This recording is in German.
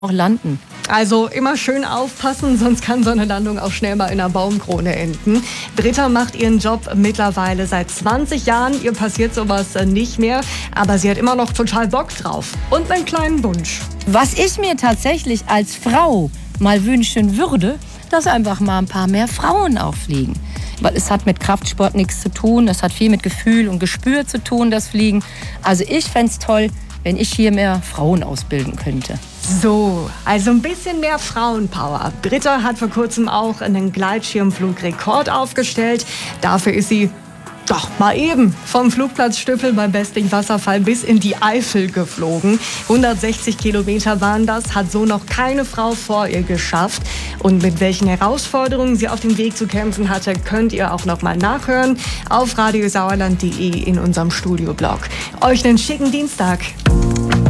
auch landen. Also immer schön aufpassen, sonst kann so eine Landung auch schnell mal in einer Baumkrone enden. Britta macht ihren Job mittlerweile seit 20 Jahren. Ihr passiert sowas nicht mehr, aber sie hat immer noch total Bock drauf. Und einen kleinen Wunsch. Was ich mir tatsächlich als Frau mal wünschen würde, dass einfach mal ein paar mehr Frauen auch fliegen. Weil es hat mit Kraftsport nichts zu tun, es hat viel mit Gefühl und Gespür zu tun, das Fliegen. Also ich fände es toll, wenn ich hier mehr Frauen ausbilden könnte. So, also ein bisschen mehr Frauenpower. Britta hat vor kurzem auch einen Gleitschirmflugrekord aufgestellt. Dafür ist sie doch mal eben vom Flugplatz Stüppel beim Westling-Wasserfall bis in die Eifel geflogen. 160 Kilometer waren das, hat so noch keine Frau vor ihr geschafft. Und mit welchen Herausforderungen sie auf dem Weg zu kämpfen hatte, könnt ihr auch noch mal nachhören auf radiosauerland.de in unserem Studioblog. Euch einen schicken Dienstag.